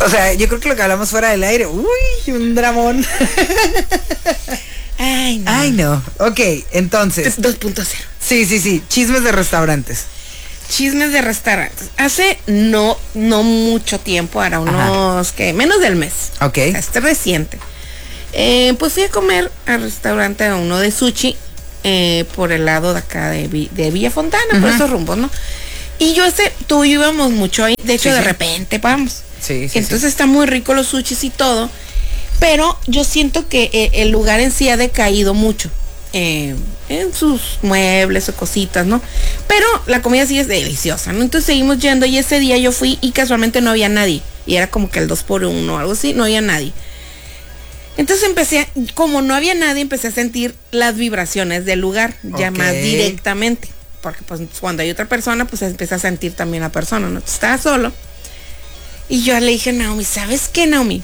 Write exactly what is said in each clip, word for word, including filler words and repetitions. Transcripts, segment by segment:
O sea, yo creo que lo que hablamos fuera del aire, uy, un dramón. Ay, no. Ay, no. Ok, entonces. dos punto cero. Sí, sí, sí. Chismes de restaurantes. Chismes de restaurantes. Hace no, no mucho tiempo, ahora unos, que menos del mes. Ok. O sea, este reciente. Eh, pues fui a comer al restaurante a uno de sushi, eh, por el lado de acá de, de Villa Fontana, uh-huh. por esos rumbos, ¿no? Y yo ese, tú y yo íbamos mucho ahí. De hecho, sí, de sí. repente vamos. Sí, sí. Entonces sí. está muy rico los sushis y todo. Pero yo siento que eh, el lugar en sí ha decaído mucho. Eh, en sus muebles o cositas, ¿no? Pero la comida sí es deliciosa, ¿no? Entonces seguimos yendo y ese día yo fui y casualmente no había nadie. Y era como que el dos por uno o algo así, no había nadie. Entonces empecé, a, como no había nadie, empecé a sentir las vibraciones del lugar, okay. ya más directamente. Porque pues cuando hay otra persona, pues empecé a sentir también la persona, ¿no? Estaba solo. Y yo le dije a Naomi, ¿sabes qué, Naomi?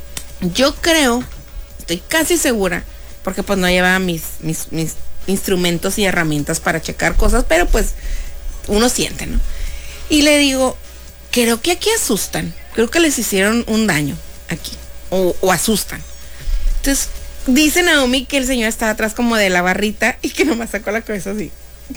Yo creo, estoy casi segura, porque pues no llevaba mis, mis, mis instrumentos y herramientas para checar cosas, pero pues uno siente, ¿no? Y le digo, creo que aquí asustan, creo que les hicieron un daño aquí, o, o asustan. Entonces, dice Naomi que el señor estaba atrás como de la barrita y que nomás sacó la cabeza así.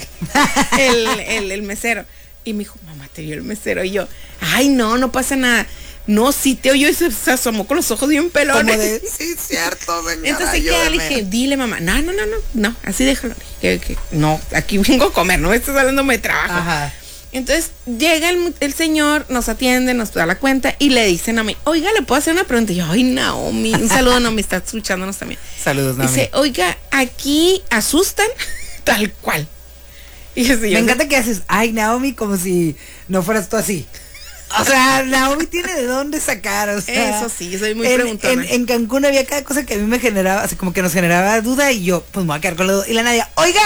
el, el, el mesero. Y me dijo, mamá, te vio el mesero. Y yo, ay, no, no pasa nada. No, sí te oyó y se, se asomó con los ojos bien pelones. Como de, sí, cierto, señora, entonces, ¿qué? Le dije, dile, mamá. No, no, no, no, no, así déjalo. Que, que, no, aquí vengo a comer, no me estás hablando de trabajo. Ajá. Entonces, llega el, el señor, nos atiende, nos da la cuenta y le dicen a mí, oiga, ¿le puedo hacer una pregunta? Y yo, ay, Naomi, un saludo, Naomi, está escuchándonos también. Saludos, Naomi. Dice, oiga, aquí asustan tal cual. Y así, me encanta que haces, ay, Naomi, como si no fueras tú así. O sea, Naomi tiene de dónde sacar, o sea. Eso sí, yo soy muy en, preguntona. En, en Cancún había cada cosa que a mí me generaba, así como que nos generaba duda y yo, pues me voy a quedar con la duda. Y la Nadia, oiga,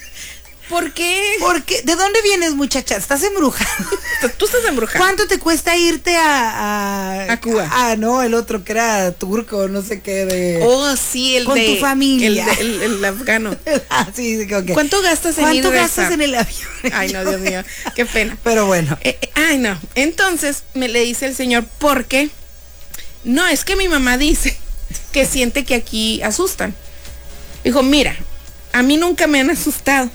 ¿por qué? ¿Por qué? ¿De dónde vienes, muchacha? ¿Estás embrujada? Tú estás embrujada. ¿Cuánto te cuesta irte a... A, a Cuba? Ah, no, el otro que era turco, no sé qué, de... Oh, sí, el con de... Con tu familia. El, el, el, el afgano. ah, sí, sí, okay. ¿Cuánto gastas en ¿Cuánto ir gastas en el avión? Ay, no, Dios mío, qué pena. Pero bueno. Eh, eh, ay, no. Entonces, me le dice el señor, ¿por qué? No, es que mi mamá dice que siente que aquí asustan. Dijo, mira, a mí nunca me han asustado.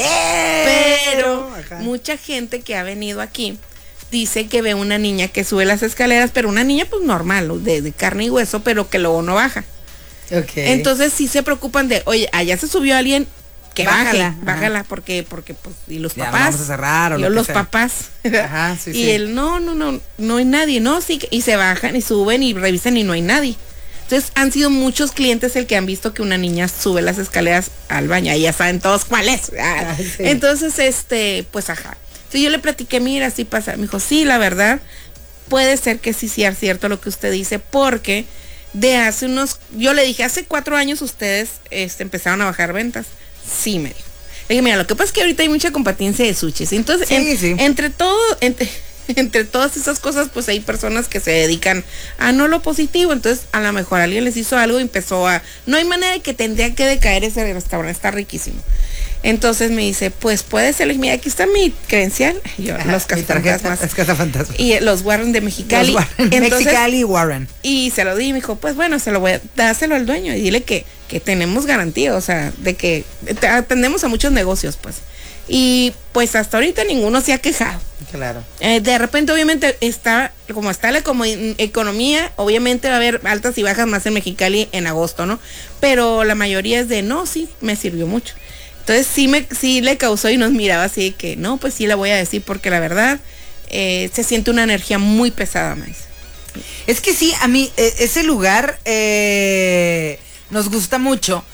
Pero, pero mucha gente que ha venido aquí dice que ve una niña que sube las escaleras, pero una niña pues normal, de, de carne y hueso, pero que luego no baja. Okay. Entonces sí se preocupan de, oye, allá se subió alguien, que bájala, baje, bájala, porque, porque pues, y los ya, papás. No vamos a cerrar o y lo los sea. papás. Ajá, sí, y sí. él, no, no, no, no hay nadie, no, sí, y se bajan y suben y revisan y no hay nadie. Entonces han sido muchos clientes el que han visto que una niña sube las escaleras al baño, ahí ya saben todos cuál es. Ah, sí. Entonces, este, pues ajá. Entonces yo le platiqué, mira, así pasa. Me dijo, sí, la verdad, puede ser que sí sea cierto lo que usted dice, porque de hace unos, yo le dije, hace cuatro años ustedes este, empezaron a bajar ventas. Sí, me dijo. Le dije, mira, lo que pasa es que ahorita hay mucha competencia de sushis. Entonces, sí, en, sí. entre todo, entre, entre todas esas cosas, pues hay personas que se dedican a no lo positivo. Entonces, a lo mejor alguien les hizo algo y empezó a... No hay manera de que tendría que decaer ese restaurante, está riquísimo. Entonces me dice, pues puede ser, mira, aquí está mi credencial. Yo, Ajá, los cazafantasmas. Es cazafantasmas. Y los Warren de Mexicali. Los Warren, Entonces, Mexicali y Warren. Y se lo di y me dijo, pues bueno, se lo voy a dáselo al dueño y dile que, que tenemos garantía, o sea, de que atendemos a muchos negocios, pues. Y pues hasta ahorita ninguno se ha quejado. Claro. Eh, de repente, obviamente, está, como está la como economía, obviamente va a haber altas y bajas más en Mexicali en agosto, ¿no? Pero la mayoría es de, no, sí, me sirvió mucho. Entonces sí me sí le causó y nos miraba así de que, no, pues sí la voy a decir porque la verdad eh, se siente una energía muy pesada, más. Es que sí, a mí eh, ese lugar eh, nos gusta mucho.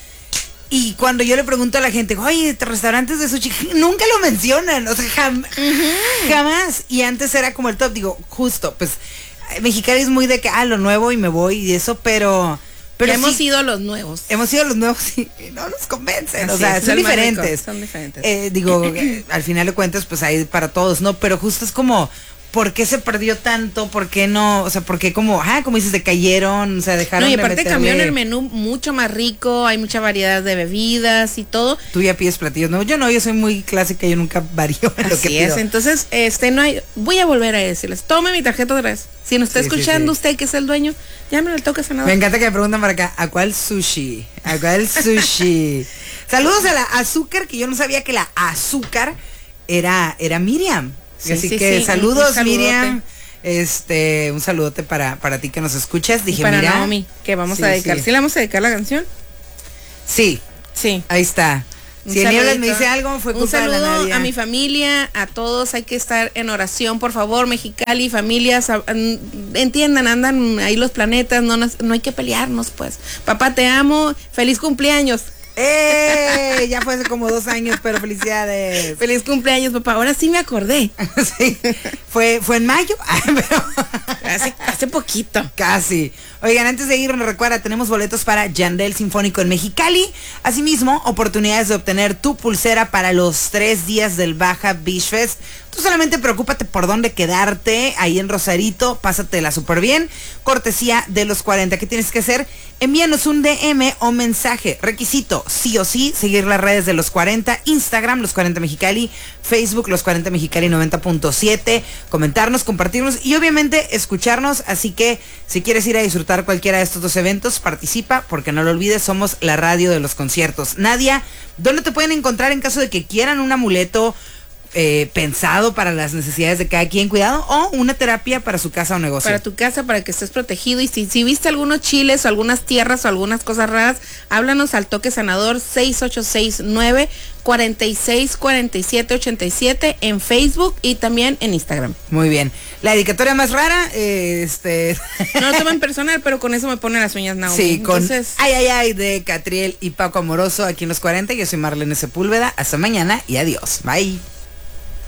Y cuando yo le pregunto a la gente, oye, restaurantes de sushi, nunca lo mencionan, o sea, jam, uh-huh. jamás. Y antes era como el top, digo, justo, pues, Mexicali es muy de que, ah, lo nuevo y me voy y eso, pero... Pero hemos sí, ido a los nuevos. Hemos ido a los nuevos y no nos convencen. Así o sea, es, son diferentes. Mágico, son diferentes. Eh, digo, al final de cuentas, pues hay para todos, ¿no? Pero justo es como, ¿por qué se perdió tanto? ¿Por qué no? O sea, ¿por qué como, ah, como dices, decayeron? O sea, dejaron No, y de aparte meterle... cambiaron el menú mucho más rico, hay mucha variedad de bebidas y todo. Tú ya pides platillos, no, yo no, yo soy muy clásica, yo nunca varío en lo que Así pido. es, entonces, este, no hay, voy a volver a decirles, tome mi tarjeta otra vez. Si nos está Sí, escuchando sí, sí. usted que es el dueño, llámelo al toque senador. Me encanta que me preguntan para acá, ¿a cuál sushi? ¿A cuál sushi? Saludos a la azúcar, que yo no sabía que la azúcar era, era Miriam. Sí, Así sí, que sí, saludos, un saludote. Miriam. Este, un saludote para, para ti que nos escuchas. Dije, Y para mira. Naomi, que vamos Sí, a dedicar. sí. ¿Sí le vamos a dedicar la canción? Sí, Sí. ahí está. Un Si Nieblas me saludito. dice algo, fue Un culpa de la saludo Nadia. a mi familia, a todos, hay que estar en oración, por favor, Mexicali, familias, a- an- entiendan, andan ahí los planetas, no, nos- no hay que pelearnos, pues. Papá, te amo, feliz cumpleaños. ¡Eh! Ya fue hace como dos años, pero felicidades. Feliz cumpleaños, papá. Ahora sí me acordé. Sí, fue, fue en mayo, pero Hace, hace poquito. casi. Oigan, antes de irnos, recuerda, tenemos boletos para Yandel Sinfónico en Mexicali. Asimismo, oportunidades de obtener tu pulsera para los tres días del Baja Beach Fest. Tú solamente preocúpate por dónde quedarte, ahí en Rosarito, pásatela súper bien. Cortesía de los cuarenta. ¿Qué tienes que hacer? Envíanos un D M o mensaje. Requisito, sí o sí, seguir las redes de los cuarenta, Instagram, los cuarenta Mexicali, Facebook, los cuarenta Mexicali noventa punto siete, comentarnos, compartirnos y obviamente escucharnos. Así que si quieres ir a disfrutar cualquiera de estos dos eventos, participa, porque no lo olvides, somos la radio de los conciertos. Nadia, ¿dónde te pueden encontrar en caso de que quieran un amuleto eh, pensado para las necesidades de cada quien, cuidado, o una terapia para su casa o negocio? Para tu casa, para que estés protegido. Y si, si viste algunos chiles o algunas tierras o algunas cosas raras, háblanos al toque sanador seis ocho seis nueve, cuatro seis, cuatro siete, ocho siete en Facebook y también en Instagram. Muy bien. La dedicatoria más rara, eh, este... No lo tomen personal, pero con eso me ponen las uñas, Naomi. Sí, con Entonces, Ay, ay, ay de Catriel y Paco Amoroso aquí en los cuarenta. Yo soy Marlene Sepúlveda. Hasta mañana y adiós. Bye.